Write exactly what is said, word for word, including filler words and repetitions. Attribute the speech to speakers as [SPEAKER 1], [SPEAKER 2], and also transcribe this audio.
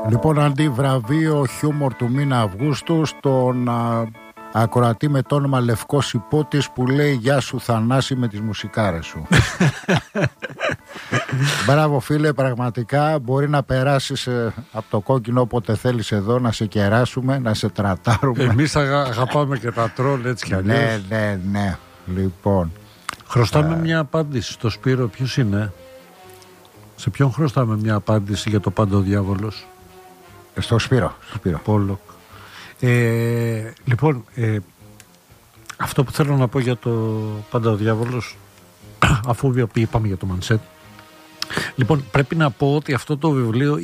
[SPEAKER 1] Λοιπόν, αντί βραβείο χιούμορ του μήνα Αυγούστου στον α, ακροατή με το όνομα Λευκός Υπότης που λέει «Γεια σου Θανάση με τις μουσικάρες σου». Μπράβο φίλε, πραγματικά μπορεί να περάσεις ε, από το κόκκινο όποτε θέλεις εδώ, να σε κεράσουμε, να σε τρατάρουμε.
[SPEAKER 2] Εμείς αγα, αγαπάμε και τα τρόλ έτσι κι αλλιώς.
[SPEAKER 1] Ναι, ναι, ναι. Λοιπόν,
[SPEAKER 2] χρωστάμε
[SPEAKER 1] ε...
[SPEAKER 2] μια απάντηση στο Σπύρο. Ποιος είναι? Σε ποιον χρωστάμε μια απάντηση για το Πάντα ο Διάβολος?
[SPEAKER 1] Στο Σπύρο, στο Σπύρο.
[SPEAKER 2] Πόλοκ. Ε, λοιπόν, ε, αυτό που θέλω να πω για το Πάντα ο Διάβολος, αφού είπαμε για το Μανσέτ, λοιπόν, πρέπει να πω ότι αυτό το βιβλίο